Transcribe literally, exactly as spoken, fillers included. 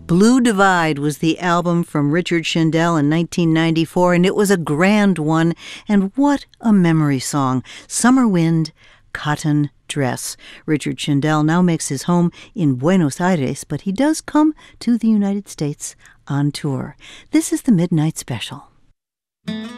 Blue Divide was the album from Richard Shindell in nineteen ninety-four, and it was a grand one. And what a memory song. Summer Wind, Cotton Dress. Richard Shindell now makes his home in Buenos Aires, but he does come to the United States on tour. This is the Midnight Special.